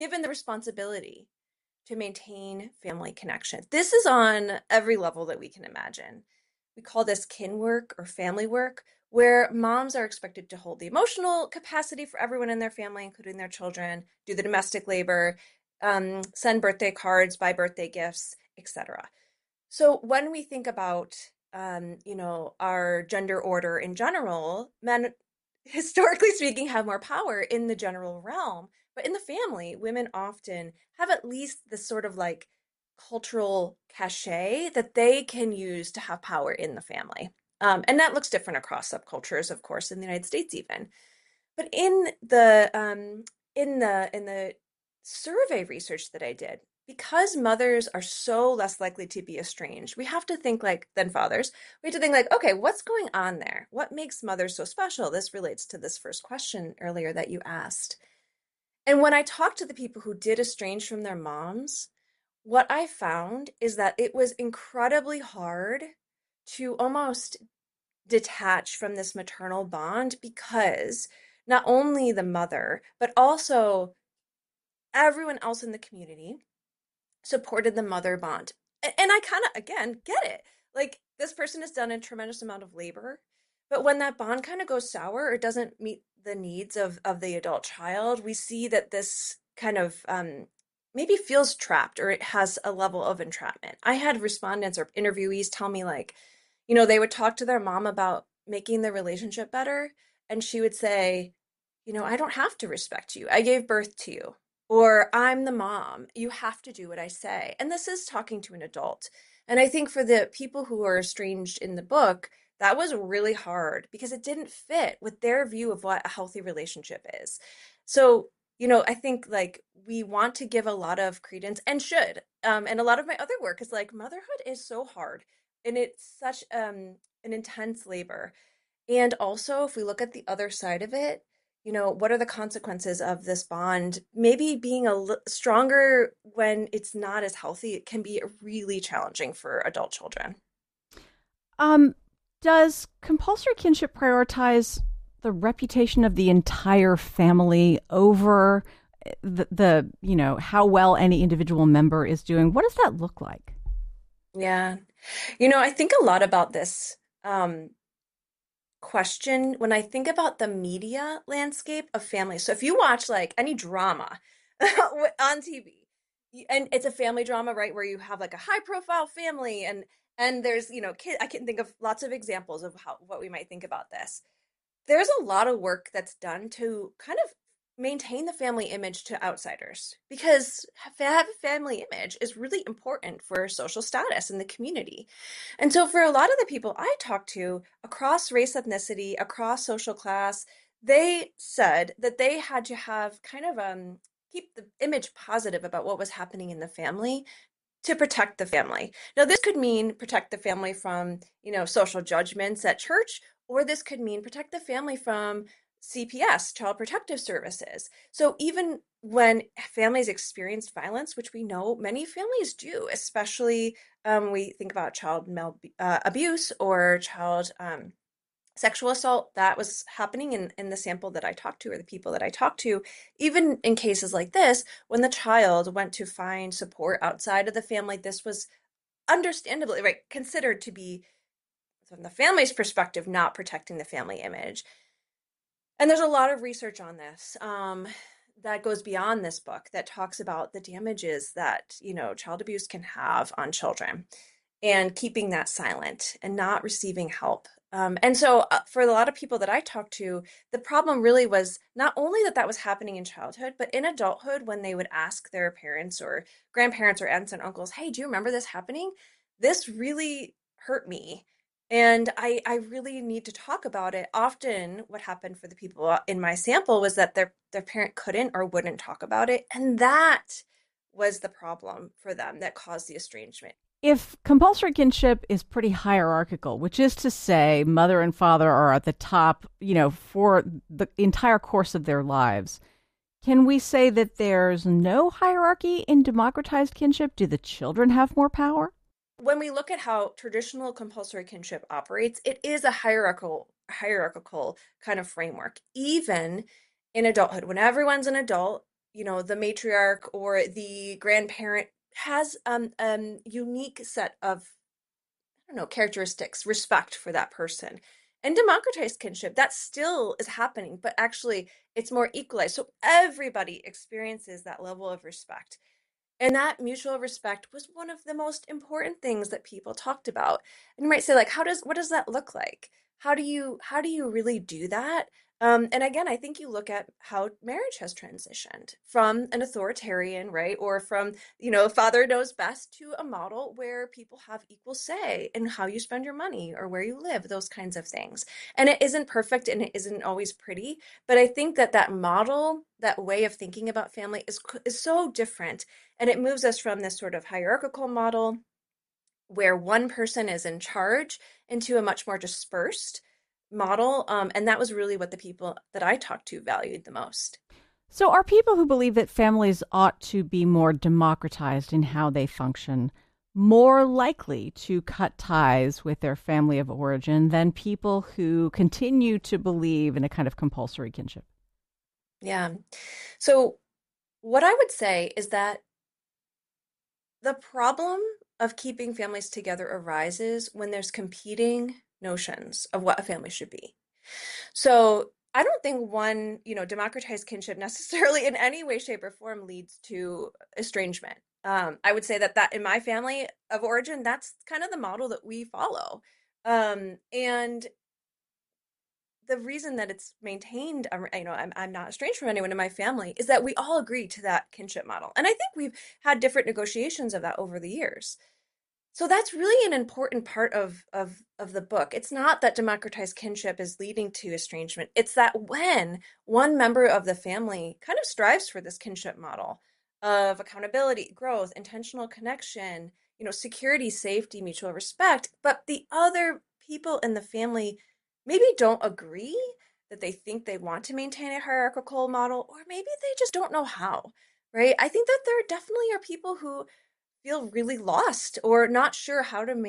given the responsibility to maintain family connection. This is on every level that we can imagine. We call this kin work or family work, where moms are expected to hold the emotional capacity for everyone in their family, including their children, do the domestic labor, send birthday cards, buy birthday gifts, etc. So when we think about, our gender order in general, men, historically speaking, have more power in the general realm. But in the family, women often have at least this sort of like cultural cachet that they can use to have power in the family. And that looks different across subcultures, of course, in the United States even. But in the survey research that I did, because mothers are so less likely to be estranged, we have to think like than fathers. We have to think like, okay, what's going on there? What makes mothers so special? This relates to this first question earlier that you asked. And when I talked to the people who did estrange from their moms, what I found is that it was incredibly hard to almost detach from this maternal bond because not only the mother, but also everyone else in the community supported the mother bond. And I kind of, again, get it. Like, this person has done a tremendous amount of labor, but when that bond kind of goes sour or doesn't meet the needs of the adult child, we see that this kind of maybe feels trapped or it has a level of entrapment. I had respondents or interviewees tell me, like, they would talk to their mom about making the relationship better, and she would say, I don't have to respect you. I gave birth to you. Or I'm the mom. You have to do what I say. And this is talking to an adult. And I think for the people who are estranged in the book, that was really hard because it didn't fit with their view of what a healthy relationship is. So, I think like we want to give a lot of credence and should. And a lot of my other work is like motherhood is so hard and it's such an intense labor. And also, if we look at the other side of it, what are the consequences of this bond maybe being stronger when it's not as healthy? It can be really challenging for adult children. Um, does compulsory kinship prioritize the reputation of the entire family over how well any individual member is doing? What does that look like? Yeah. I think a lot about this question when I think about the media landscape of family. So if you watch like any drama on TV, and it's a family drama, right, where you have like a high profile family and there's, kid, I can think of lots of examples of how what we might think about this. There's a lot of work that's done to kind of maintain the family image to outsiders because have a family image is really important for social status in the community. And so for a lot of the people I talked to across race, ethnicity, across social class, they said that they had to have kind of keep the image positive about what was happening in the family to protect the family. Now, this could mean protect the family from, social judgments at church, or this could mean protect the family from CPS, Child Protective Services. So even when families experience violence, which we know many families do, especially we think about child abuse or child sexual assault that was happening in the sample that I talked to or the people that I talked to, even in cases like this, when the child went to find support outside of the family, this was understandably right considered to be from the family's perspective not protecting the family image. And there's a lot of research on this that goes beyond this book that talks about the damages that child abuse can have on children and keeping that silent and not receiving help. And so, for a lot of people that I talked to, the problem really was not only that that was happening in childhood, but in adulthood, when they would ask their parents or grandparents or aunts and uncles, "Hey, do you remember this happening? This really hurt me." And I really need to talk about it. Often, what happened for the people in my sample was that their parent couldn't or wouldn't talk about it. And that was the problem for them that caused the estrangement. If compulsory kinship is pretty hierarchical, which is to say mother and father are at the top, for the entire course of their lives, can we say that there's no hierarchy in democratized kinship? Do the children have more power? When we look at how traditional compulsory kinship operates, it is a hierarchical kind of framework. Even in adulthood, when everyone's an adult, the matriarch or the grandparent has unique set of, I don't know, characteristics, respect for that person. And democratized kinship, that still is happening, but actually it's more equalized. So everybody experiences that level of respect. And that mutual respect was one of the most important things that people talked about. And you might say, like, what does that look like? How do you really do that? And again, I think you look at how marriage has transitioned from an authoritarian, right, or from, father knows best, to a model where people have equal say in how you spend your money or where you live, those kinds of things. And it isn't perfect and it isn't always pretty, but I think that that model, that way of thinking about family is so different, and it moves us from this sort of hierarchical model where one person is in charge into a much more dispersed model. And that was really what the people that I talked to valued the most. So, are people who believe that families ought to be more democratized in how they function more likely to cut ties with their family of origin than people who continue to believe in a kind of compulsory kinship? Yeah. So, what I would say is that the problem of keeping families together arises when there's competing notions of what a family should be. So I don't think one, democratized kinship necessarily in any way, shape, or form leads to estrangement. I would say that in my family of origin, that's kind of the model that we follow. And the reason that it's maintained, I'm not estranged from anyone in my family, is that we all agree to that kinship model. And I think we've had different negotiations of that over the years. So that's really an important part of the book. It's not that democratized kinship is leading to estrangement. It's that when one member of the family kind of strives for this kinship model of accountability, growth, intentional connection, security, safety, mutual respect, but the other people in the family maybe don't agree, that they think they want to maintain a hierarchical model, or maybe they just don't know how, right? I think that there definitely are people who feel really lost or not sure how to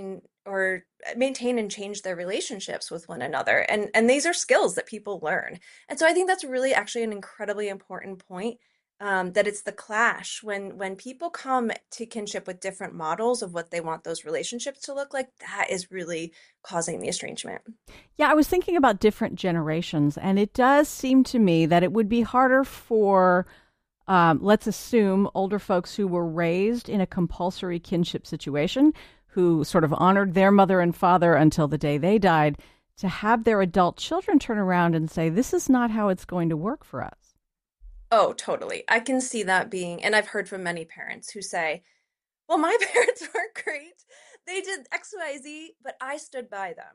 maintain and change their relationships with one another, and these are skills that people learn. And so I think that's really actually an incredibly important point, that it's the clash when people come to kinship with different models of what they want those relationships to look like, that is really causing the estrangement. Yeah, I was thinking about different generations, and it does seem to me that it would be harder for, let's assume, older folks who were raised in a compulsory kinship situation, who sort of honored their mother and father until the day they died, to have their adult children turn around and say, this is not how it's going to work for us. Oh, totally. I can see that being, and I've heard from many parents who say, well, my parents weren't great. They did XYZ, but I stood by them.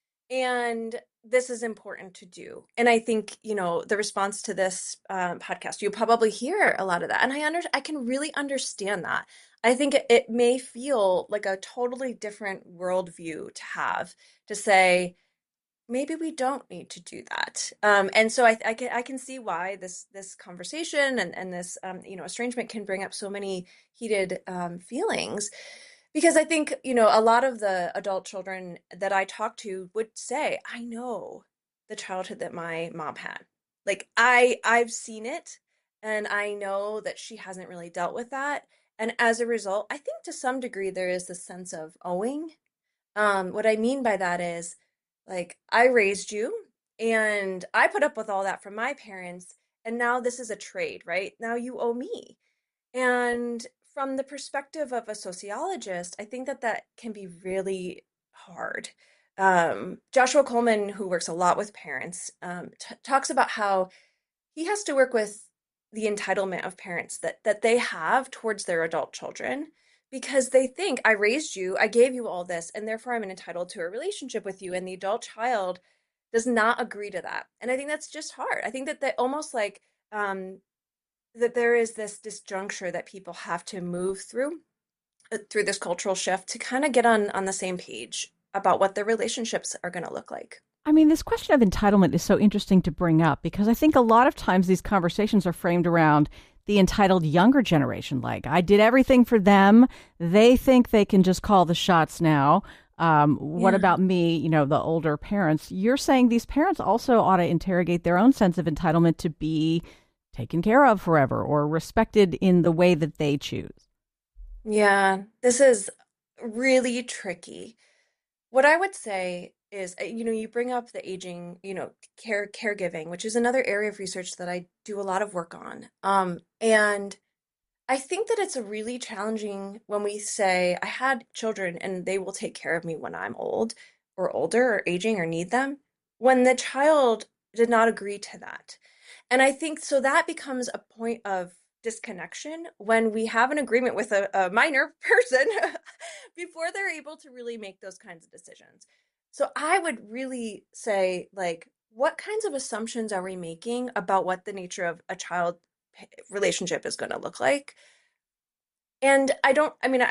And this is important to do. And I think, the response to this podcast, you probably hear a lot of that. And I can really understand that. I think it may feel like a totally different worldview to have, to say, maybe we don't need to do that. And so I can see why this conversation and this estrangement can bring up so many heated feelings, because I think a lot of the adult children that I talk to would say, I know the childhood that my mom had. Like I've seen it, and I know that she hasn't really dealt with that. And as a result, I think to some degree there is this sense of owing. What I mean by that is, like, I raised you and I put up with all that from my parents, and now this is a trade, right? Now you owe me. And from the perspective of a sociologist, I think that that can be really hard. Joshua Coleman, who works a lot with parents, talks about how he has to work with the entitlement of parents that they have towards their adult children, because they think, I raised you, I gave you all this, and therefore I'm entitled to a relationship with you. And the adult child does not agree to that. And I think that's just hard. I think that almost like, that there is this disjuncture that people have to move through this cultural shift to kind of get on the same page about what their relationships are going to look like. I mean, this question of entitlement is so interesting to bring up, because I think a lot of times these conversations are framed around the entitled younger generation. Like, I did everything for them. They think they can just call the shots now. What Yeah. about me, the older parents? You're saying these parents also ought to interrogate their own sense of entitlement to be taken care of forever or respected in the way that they choose. Yeah, this is really tricky. What I would say is, you bring up the aging, caregiving, which is another area of research that I do a lot of work on. And I think that it's a really challenging when we say, I had children and they will take care of me when I'm old or older or aging or need them, when the child did not agree to that. And I think so that becomes a point of disconnection when we have an agreement with a minor person before they're able to really make those kinds of decisions. So I would really say, like, what kinds of assumptions are we making about what the nature of a child relationship is going to look like? And I don't, I mean,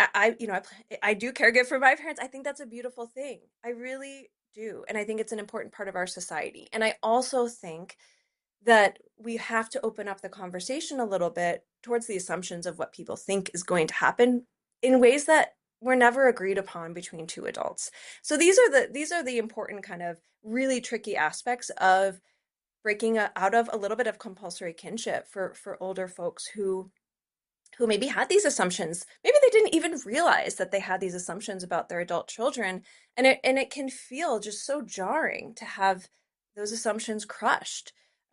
I do caregive for my parents. I think that's a beautiful thing. I really do. And I think it's an important part of our society. And I also think that we have to open up the conversation a little bit towards the assumptions of what people think is going to happen in ways that were never agreed upon between two adults. So these are the important kind of really tricky aspects of breaking out of a little bit of compulsory kinship for older folks who maybe had these assumptions. Maybe they didn't even realize that they had these assumptions about their adult children, and it can feel just so jarring to have those assumptions crushed.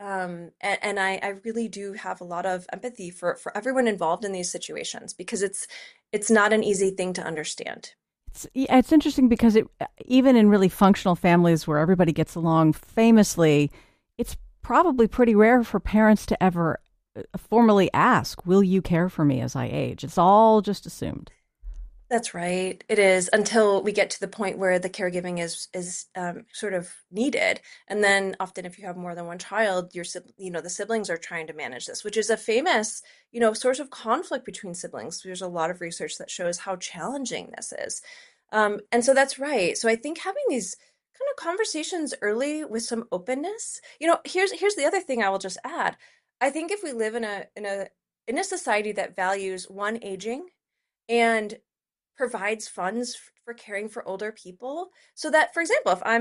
And I really do have a lot of empathy for everyone involved in these situations because it's not an easy thing to understand. It's interesting because even in really functional families where everybody gets along famously, it's probably pretty rare for parents to ever formally ask, will you care for me as I age? It's all just assumed. That's right. It is until we get to the point where the caregiving is sort of needed, and then often if you have more than one child, the siblings are trying to manage this, which is a famous source of conflict between siblings. There's a lot of research that shows how challenging this is, and so that's right. So I think having these kind of conversations early with some openness. Here's the other thing I will just add. I think if we live in a society that values one aging and provides funds for caring for older people so that, for example, if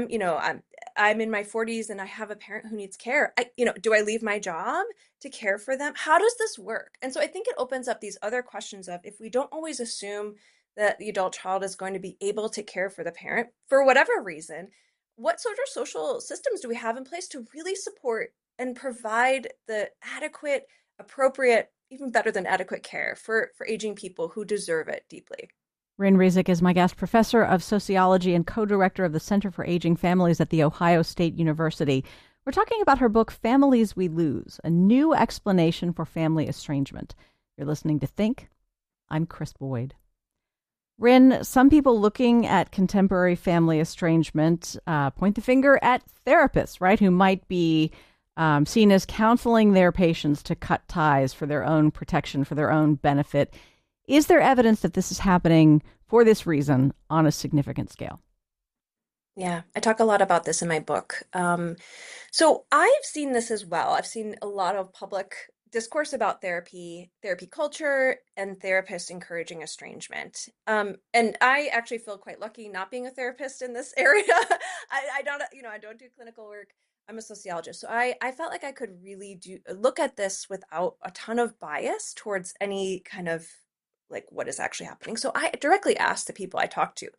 I'm in my 40s and I have a parent who needs care, do I leave my job to care for them? How does this work? And so I think it opens up these other questions of, if we don't always assume that the adult child is going to be able to care for the parent for whatever reason, what sort of social systems do we have in place to really support and provide the adequate, appropriate, even better than adequate care for aging people who deserve it deeply? Rin Rezic is my guest, professor of sociology and co-director of the Center for Aging Families at The Ohio State University. We're talking about her book, Families We Lose, a new explanation for family estrangement. You're listening to Think. I'm Chris Boyd. Rin, some people looking at contemporary family estrangement point the finger at therapists, right, who might be seen as counseling their patients to cut ties for their own protection, for their own benefit. Is there evidence that this is happening for this reason on a significant scale? Yeah, I talk a lot about this in my book. So I've seen this as well. I've seen a lot of public discourse about therapy culture, and therapists encouraging estrangement. And I actually feel quite lucky not being a therapist in this area. I don't do clinical work. I'm a sociologist. So I felt like I could really look at this without a ton of bias towards any kind of like what is actually happening. So I directly asked the people I talked to,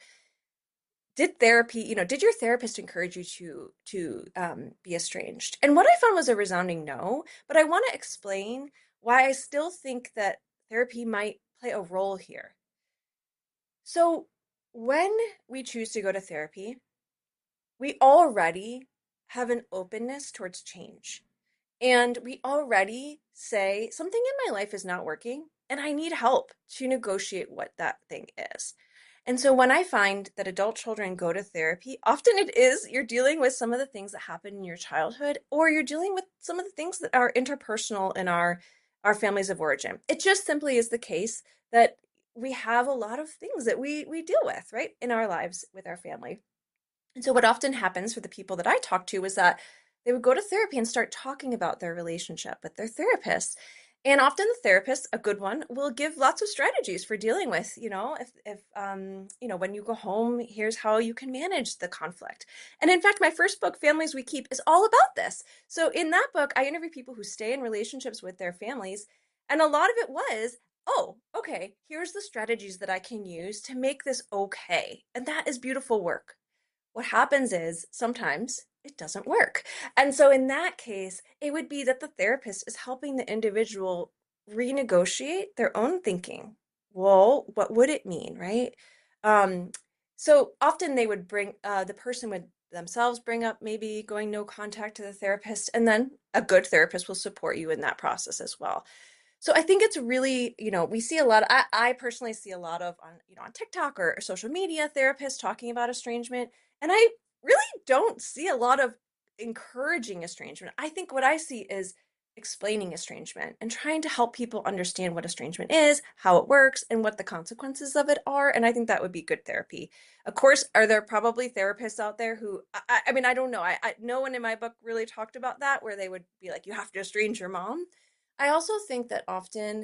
did your therapist encourage you to be estranged? And what I found was a resounding no, but I want to explain why I still think that therapy might play a role here. So when we choose to go to therapy, we already have an openness towards change. And we already say something in my life is not working and I need help to negotiate what that thing is. And so when I find that adult children go to therapy, often it is you're dealing with some of the things that happen in your childhood, or you're dealing with some of the things that are interpersonal in our families of origin. It just simply is the case that we have a lot of things that we deal with, right, in our lives with our family. And so what often happens for the people that I talk to is that they would go to therapy and start talking about their relationship with their therapist. And often the therapist, a good one, will give lots of strategies for dealing with, when you go home, here's how you can manage the conflict. And in fact, my first book, Families We Keep, is all about this. So in that book, I interview people who stay in relationships with their families. And a lot of it was, oh, okay, here's the strategies that I can use to make this okay. And that is beautiful work. What happens is sometimes it doesn't work. And so in that case, it would be that the therapist is helping the individual renegotiate their own thinking. Well, what would it mean, right? Um, so often they would bring, the person would themselves bring up maybe going no contact to the therapist, and then a good therapist will support you in that process as well. So I think it's really, we see a lot. I personally see a lot of on TikTok or social media therapists talking about estrangement, and I really don't see a lot of encouraging estrangement. I think what I see is explaining estrangement and trying to help people understand what estrangement is, how it works, and what the consequences of it are. And I think that would be good therapy. Of course, are there probably therapists out there who, I mean, I don't know. No one in my book really talked about that, where they would be like, you have to estrange your mom. I also think that often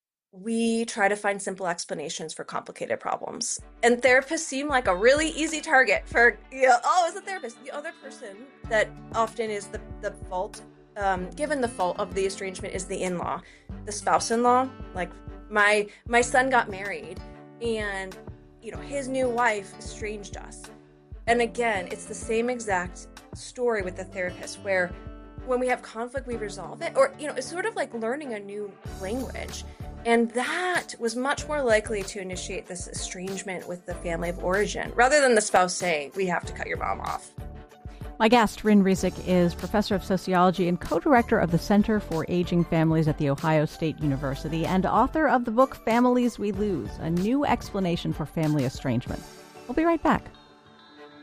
we try to find simple explanations for complicated problems. And therapists seem like a really easy target for, oh, it's a therapist. The other person that often is the fault, given the fault of the estrangement, is the in-law, the spouse-in-law. Like my son got married, and his new wife estranged us. And again, it's the same exact story with the therapist, where when we have conflict, we resolve it. Or, it's sort of like learning a new language. And that was much more likely to initiate this estrangement with the family of origin, rather than the spouse saying, we have to cut your mom off. My guest, Rin Rizk, is professor of sociology and co-director of the Center for Aging Families at The Ohio State University, and author of the book Families We Lose, A New Explanation for Family Estrangement. We'll be right back.